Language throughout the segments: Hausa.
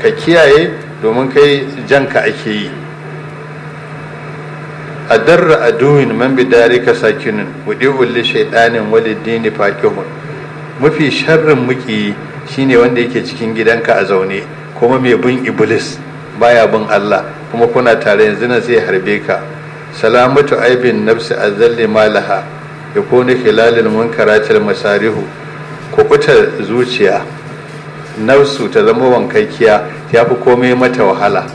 ka kiyaye domin kai janka ake yi. a darra aduwin man bidarika sakinin wudi'ul li shaytanin waliddini faqihun. mafi sharrin muki shine wanda yake cikin gidanka a zaune kuma mai bin iblis baya bin Allah kuma kuna tare yanzu na zai harbe ka. salamatu aibin nafsi azalli malaha yakunu khilalil munkaratil masarihu. kubutar zuciya nafsu ta zama wankakkiya ya fi komai mata wahala.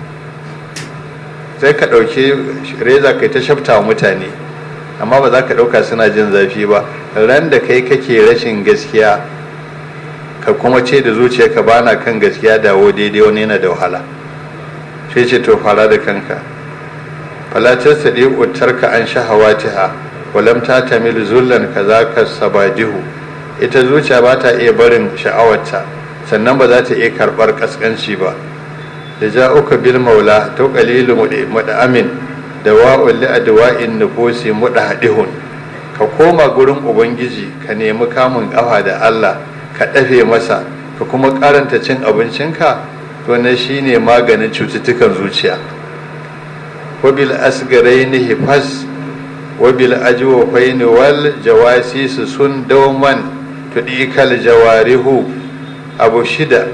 sai ka ɗauki reza kai ta shafta wa mutane amma ba za ka ɗauka suna jin zafi ba. ran da kai kake rashin gaskiya ka kuma ce da zuciya ka bana kan gaskiya dawo daidai wani yana da wahala. sai ce to fara da kanka. falatar sadi utarka an shahawatiha walam ta tamil zullan kazaka sabadihu. ita zuciya ba ta iya barin sha'awarta sannan ba za ta iya karɓar kaskanci ba. da ja'uka bil maula to qalilu mud'amin dawa'ul li adwa'in nufusi mudahidun. ka koma gurin ubangiji ka nemi kamun kafa da Allah ka dafe masa ka kuma karanta cin abincinka to ne shine maganin cututtukan zuciya. wabil asgaraini hifas wabil ajwafaini wal jawasis sun dawman tudikal jawarihu. abu shida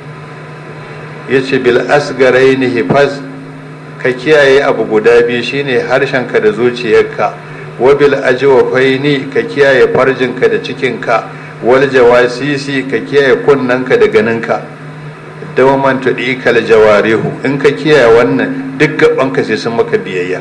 yace bil asgaraini hifaz ka kiyaye abu guda biyu shine harshenka da zuciyarka. wabil ajwafaini ka kiyaye farjinka da cikinka. wal jawasisi ka kiyaye kunnanka da ganinka. dawaman tudikal jawarihu in ka kiyaye wannan duk gabanka sai sun maka biyayya.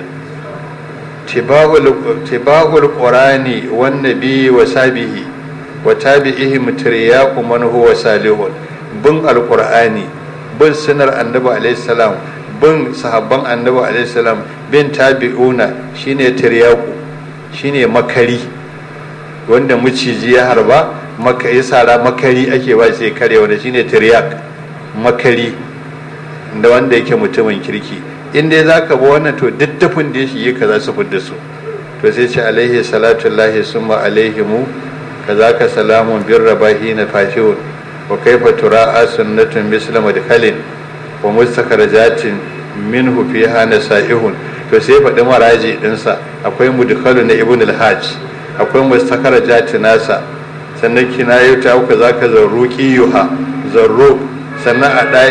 tiba'ul qur'ani wan nabi wa sabihi wa tabi'ihim tiryaqu man huwa salihun. bin alqur'ani bin sunar annabi alayhi salam bin sahabban annabi alayhi salam bin tabi'una shine tiryaku shine makari wanda maciji ya harba maka ya sara makari ake ba sai kare wanda shine tiryak makari da wanda yake mutumin kirki. in dai zaka bi wannan to daddafin da shi yake za su fidda su. to sai ce alaihi salatu lahi summa alaihimu kazaka salamun birrabahi na fashihun wa kaifa tura'a sunnatun misla madkhalin wa mustakarajatin minhu fiha nasaihun. to sai faɗi maraji ɗinsa akwai mudkhalu na ibn al-hajj akwai mustakarajati nasa sannan kinayata uka zaka zarruqiyuha zarruq sannan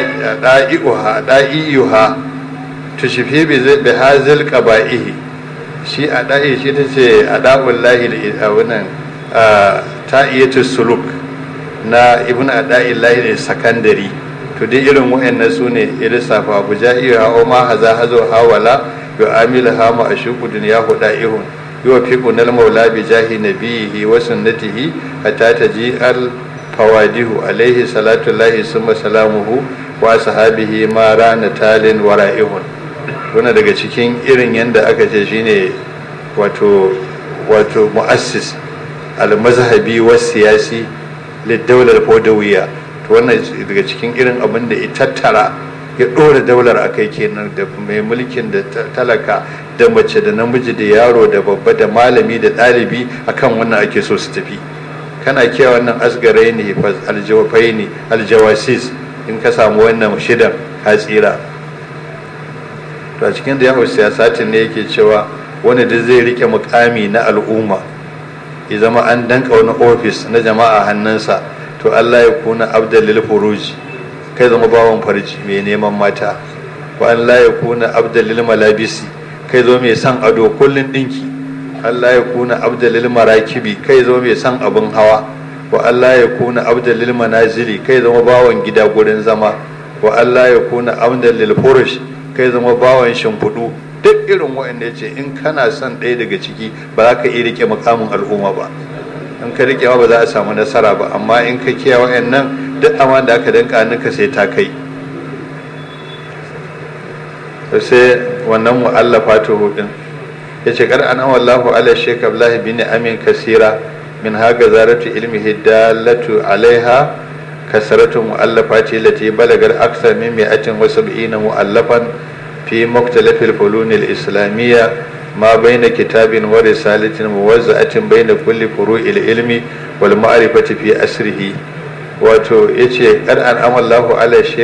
ada'iuha tushfi bi hazil qaba'ihi. shi ada'i shi tace ada'ullahi wannan ta'iyatu suluk na ibn ada'illahi sakandari. to dai irin wayannan sune ilisafa abu ja'iha o ma hazo hawala yu'amiluha ma ashuqu dunyahu da'ihun yuwaffiquna al-maula bi jahi nabiyhi wa sunnatihi hatta taji al-fawadihu alayhi salatu llahi summa salamuhu wa sahabihi ma rana talin wara'ihun. wannan daga cikin irin yanda aka ce shine wato muassis al-mazhabi wa siyasi lid-dawla al-fawdawiyya. to wannan daga cikin irin abin da ya tattara ya ɗora daular a kai kenan da mai mulkin da talaka da mace da namiji da yaro da babba da malami da ɗalibi akan wannan ake so su tafi. kana kiyaye wannan asgarai ne aljawafai ne aljawasis in ka samu wannan shidan ka tsira. to a cikin da yawo siyasatin ne yake cewa wanda da zai rike mukami na al'umma ya zama an danka wani ofis na jama'a hannunsa to Allah ya kuna abdalil furuji kai zama bawan farji mai neman mata. wa Allah ya kuna abdalil malabisi kai zo mai san ado kullun dinki. Allah ya kuna abdalil marakibi kai zo mai san abin hawa. wa Allah ya kuna abdalil manazili kai zama bawan gida gurin zama. wa Allah ya kuna abdalil furush kai zama bawan shimfudu. duk irin wa'anda yace in kana son ɗaya daga ciki ba za ka iya rike makamin al'umma ba. in ka rike ba za a samu nasara ba amma in ka kiyaye wa'annan duk amma da aka danka hannunka sai ta kai. sai wannan mu'allafa ta hudun ya ce kar an wallahu ala shek abdullahi bin amin kasira min haga zaratu ilmi hidalatu alaiha kasaratu mu'allafati lati balagar aksar min 170 mu'allafan fi muktalafil fulunil islamiyya ما بين كتاب ورسالة موزعة بين كل فروع العلم والمعرفة في أسره. wato yace kar an amallahu ala